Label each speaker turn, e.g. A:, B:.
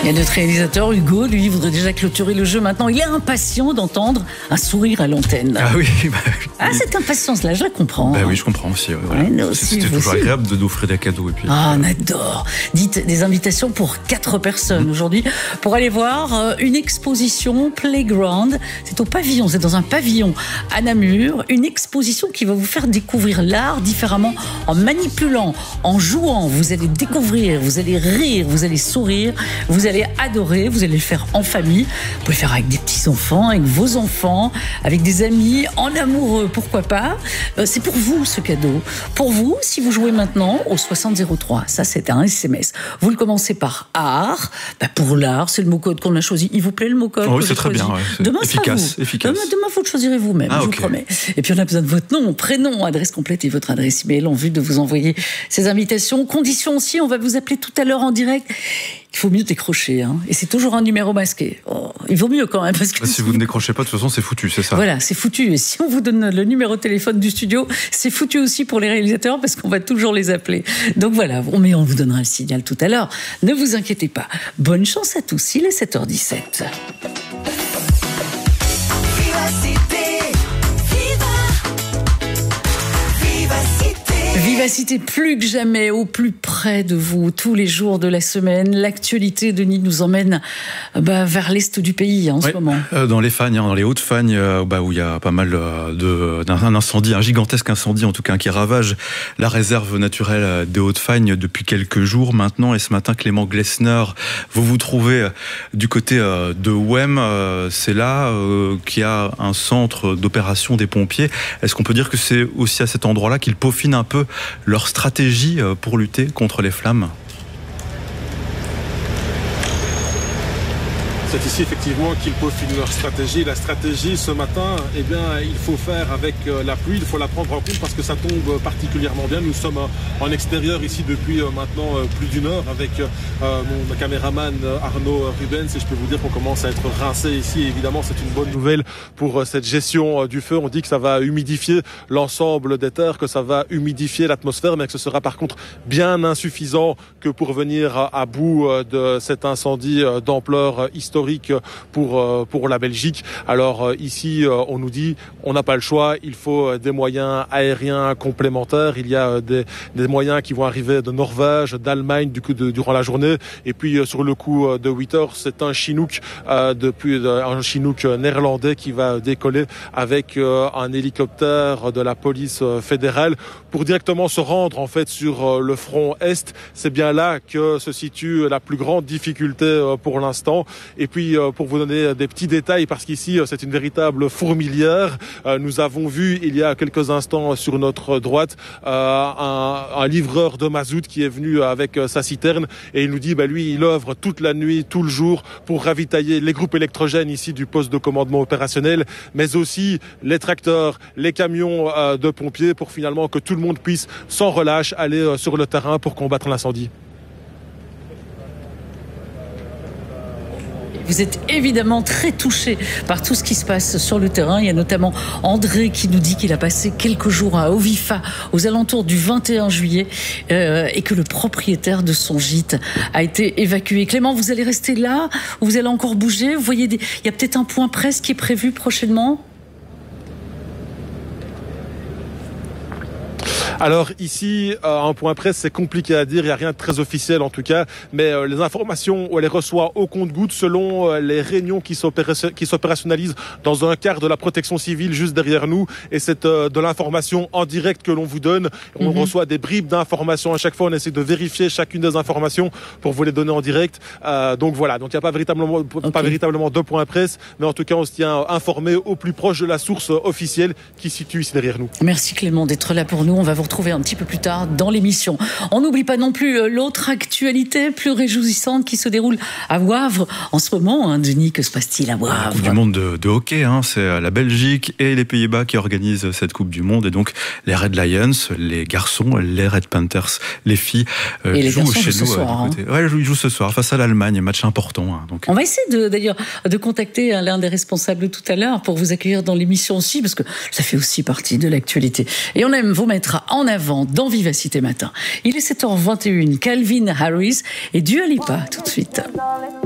A: Et notre réalisateur Hugo, lui, voudrait déjà clôturer le jeu maintenant. Il est impatient d'entendre un sourire à l'antenne.
B: Ah oui,
A: cette impatience-là, je la comprends.
B: Oui, je comprends aussi. Voilà.
A: Ouais,
B: c'est toujours agréable d'offrir des cadeaux. Et puis,
A: on adore. Dites des invitations pour 4 personnes aujourd'hui pour aller voir une exposition Playground. C'est au pavillon, c'est dans un pavillon à Namur. Une exposition qui va vous faire découvrir l'art différemment en manipulant, en jouant. Vous allez découvrir, vous allez rire, vous allez sourire, vous allez adorer, vous allez le faire en famille. Vous pouvez le faire avec des petits-enfants, avec vos enfants, avec des amis, en amoureux, pourquoi pas. C'est pour vous ce cadeau. Pour vous, si vous jouez maintenant au 6003, ça c'est un SMS. Vous le commencez par art. Pour l'art, c'est le mot-code qu'on a choisi. Il vous plaît le mot-code?
B: Oui, c'est très bien. Ouais,
A: demain,
B: efficace.
A: Demain, vous le choisirez vous-même, je vous promets. Et puis on a besoin de votre nom, prénom, adresse complète et votre adresse email en vue de vous envoyer ces invitations. Conditions aussi, on va vous appeler tout à l'heure en direct. Il faut mieux décrocher, et c'est toujours un numéro masqué. Il vaut mieux quand même. Parce que
B: si vous ne décrochez pas, de toute façon, c'est foutu, c'est ça?
A: Voilà, c'est foutu. Et si on vous donne le numéro de téléphone du studio, c'est foutu aussi pour les réalisateurs parce qu'on va toujours les appeler. Donc voilà, mais on vous donnera le signal tout à l'heure. Ne vous inquiétez pas. Bonne chance à tous, il est 7h17. Vivacité plus que jamais, au plus près de vous, tous les jours de la semaine. L'actualité, Denis, nous emmène vers l'est du pays en ce moment.
B: Dans les Fagnes, dans les Hauts-de-Fagne, où il y a pas mal d'un incendie, un gigantesque incendie en tout cas, qui ravage la réserve naturelle des Hauts-de-Fagne depuis quelques jours maintenant. Et ce matin, Clément Glessner, vous trouvez du côté de Ouem. C'est là qu'il y a un centre d'opération des pompiers. Est-ce qu'on peut dire que c'est aussi à cet endroit-là qu'ils peaufinent un peu leur stratégie pour lutter contre les flammes?
C: C'est ici effectivement qu'ils peaufinent leur stratégie. La stratégie ce matin, il faut faire avec la pluie, il faut la prendre en compte parce que ça tombe particulièrement bien. Nous sommes en extérieur ici depuis maintenant plus d'une heure avec mon caméraman Arnaud Rubens et je peux vous dire qu'on commence à être rincé ici. Évidemment, c'est une bonne nouvelle pour cette gestion du feu. On dit que ça va humidifier l'ensemble des terres, que ça va humidifier l'atmosphère, mais que ce sera par contre bien insuffisant que pour venir à bout de cet incendie d'ampleur historique pour la Belgique. Alors ici, on nous dit, on n'a pas le choix, il faut des moyens aériens complémentaires. Il y a des moyens qui vont arriver de Norvège, d'Allemagne durant la journée. Et puis sur le coup de 8 heures, c'est un Chinook un Chinook néerlandais qui va décoller avec un hélicoptère de la police fédérale pour directement se rendre en fait sur le front est. C'est bien là que se situe la plus grande difficulté pour l'instant. Et puis pour vous donner des petits détails, parce qu'ici c'est une véritable fourmilière, nous avons vu il y a quelques instants sur notre droite un livreur de mazout qui est venu avec sa citerne et il nous dit lui il œuvre toute la nuit, tout le jour pour ravitailler les groupes électrogènes ici du poste de commandement opérationnel, mais aussi les tracteurs, les camions de pompiers pour finalement que tout le monde puisse sans relâche aller sur le terrain pour combattre l'incendie.
A: Vous êtes évidemment très touché par tout ce qui se passe sur le terrain. Il y a notamment André qui nous dit qu'il a passé quelques jours à Ovifa aux alentours du 21 juillet et que le propriétaire de son gîte a été évacué. Clément, vous allez rester là ou vous allez encore bouger? Vous voyez, il y a peut-être un point presse qui est prévu prochainement?
C: Alors ici, un point presse, c'est compliqué à dire, il n'y a rien de très officiel en tout cas, mais les informations, on les reçoit au compte-gouttes selon les réunions qui s'opérationnalisent dans un quart de la protection civile juste derrière nous, et c'est de l'information en direct que l'on vous donne. On reçoit des bribes d'informations à chaque fois, on essaie de vérifier chacune des informations pour vous les donner en direct. Donc voilà, donc il n'y a pas véritablement de point presse, mais en tout cas on se tient informé au plus proche de la source officielle qui se situe ici derrière nous.
A: Merci Clément d'être là pour nous, on va vous retrouver un petit peu plus tard dans l'émission. On n'oublie pas non plus l'autre actualité plus réjouissante qui se déroule à Wavre en ce moment. Denis, que se passe-t-il à Wavre?
B: La Coupe du Monde de hockey, c'est la Belgique et les Pays-Bas qui organisent cette Coupe du Monde. Et donc, les Red Lions, les garçons, les Red Panthers, les filles jouent chez nous. Ils jouent ce soir face à l'Allemagne, match important. Donc.
A: On va essayer d'ailleurs de contacter l'un des responsables tout à l'heure pour vous accueillir dans l'émission aussi, parce que ça fait aussi partie de l'actualité. Et on aime vous mettre en avant dans Vivacité Matin. Il est 7h21, Calvin Harris et Dua Lipa tout de suite.